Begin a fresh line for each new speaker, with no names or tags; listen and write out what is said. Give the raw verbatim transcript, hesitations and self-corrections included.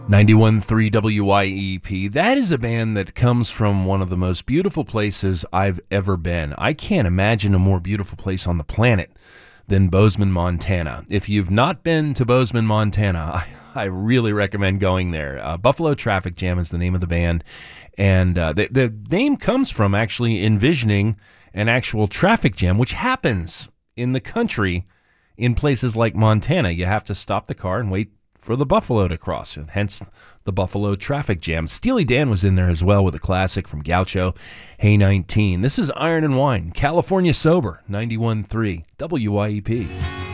ninety-one point three W Y E P. That is a band that comes from one of the most beautiful places I've ever been. I can't imagine a more beautiful place on the planet than Bozeman, Montana. If you've not been to Bozeman, Montana, I, I really recommend going there. Uh, Buffalo Traffic Jam is the name of the band, and uh, the, the name comes from actually envisioning an actual traffic jam, which happens in the country in places like Montana. You have to stop the car and wait for the buffalo to cross, hence the Buffalo Traffic Jam. Steely Dan was in there as well with a classic from Gaucho, Hey nineteen. This is Iron and Wine, California Sober, ninety-one point three W Y E P.